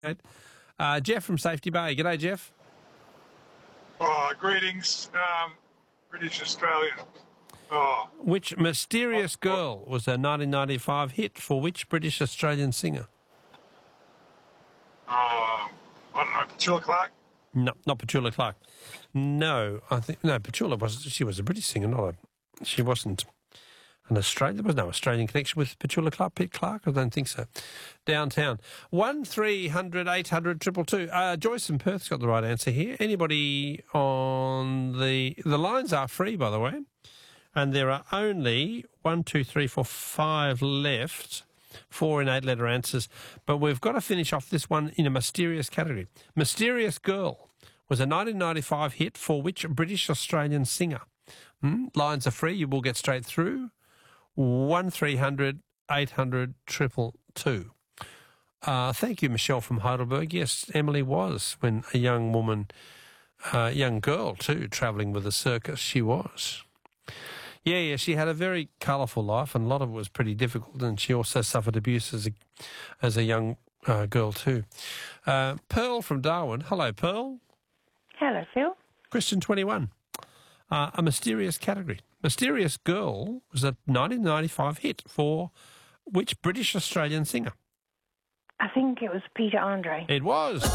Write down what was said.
Jeff from Safety Bay. G'day, Jeff. Oh, greetings, British Australia. Oh, Which mysterious girl was a 1995 hit for which British Australian singer? I don't know, Petula Clark. No, not Petula Clark. No, Petula was. She was a British singer, she wasn't an Australian. There was no Australian connection with Petula Clark. Pete Clark, I don't think so. Downtown. 1300 800 222. Joyce in Perth's got the right answer here. Anybody on the lines are free, by the way, and there are only 1, 2, 3, 4, 5 left. 4 in 8-letter answers, but we've got to finish off this one in a mysterious category. Mysterious Girl was a 1995 hit for which British Australian singer? Lines are free. You will get straight through. 1300 800 222. Thank you, Michelle from Heidelberg. Yes, Emily was when a young woman, young girl too, travelling with a circus. She was. Yeah, she had a very colourful life, and a lot of it was pretty difficult, and she also suffered abuse as a young girl too. Pearl from Darwin. Hello, Pearl. Hello, Phil. Question 21. A mysterious category. Mysterious Girl was a 1995 hit for which British Australian singer? I think it was Peter Andre. It was.